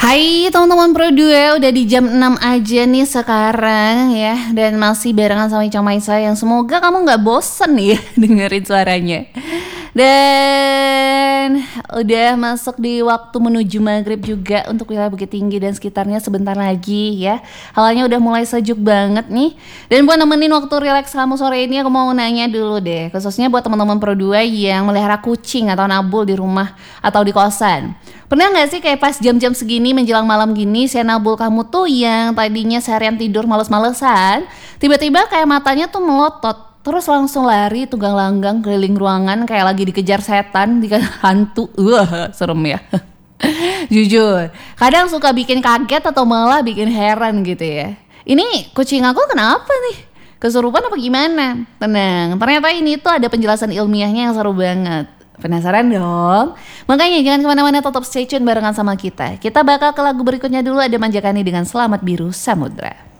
Hai teman-teman Pro 2, udah di jam 6 aja nih sekarang ya. Dan masih barengan sama Icang Maisa yang semoga kamu gak bosen ya dengerin suaranya. Dan udah masuk di waktu menuju maghrib juga untuk wilayah Bukit Tinggi dan sekitarnya sebentar lagi ya. Hawanya udah mulai sejuk banget nih. Dan buat nemenin waktu relax kamu sore ini, aku mau nanya dulu deh, khususnya buat teman-teman Pro 2 yang melihara kucing atau nabul di rumah atau di kosan. Pernah gak sih kayak pas jam-jam segini menjelang malam gini, si nabul kamu tuh yang tadinya seharian tidur males-malesan, tiba-tiba kayak matanya tuh melotot, terus langsung lari tunggang langgang keliling ruangan kayak lagi dikejar setan, dikejar hantu. Wah, serem ya. Jujur, kadang suka bikin kaget atau malah bikin heran gitu ya. Ini kucing aku kenapa nih? Kesurupan apa gimana? Tenang, ternyata ini tuh ada penjelasan ilmiahnya yang seru banget. Penasaran dong? Makanya jangan kemana-mana, tetap stay tune barengan sama kita. Kita bakal ke lagu berikutnya dulu, ada Manjakani dengan Selamat Biru Samudra.